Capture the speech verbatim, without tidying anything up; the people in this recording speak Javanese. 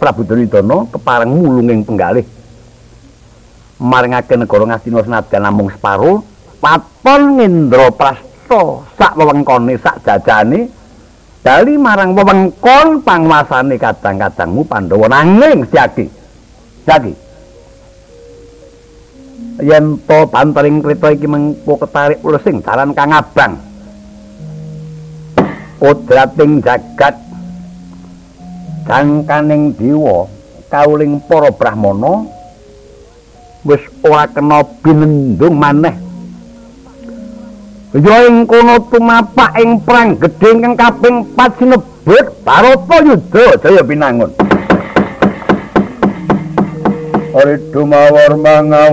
Prabu Duryudana kepareng mulunging penggalih maringaken negara Ngastina senadyan namung separo paton Ngendraprasta sak wewengkone sak jajane bali marang wewengkon panguwasane kadang-kadangmu Pandhawa nanging Setyaki Setyaki yen to bantering krita iki mengko ketarik ulesing dalan kang abang kodrating jagat jangkaning dewa kauling para brahmana wis ora kena binendung maneh ya ing kono tumapak ing perang gedhe kang kaping pat sinebut Barata Yudha Jaya Pinangun Ari dumawar mangaw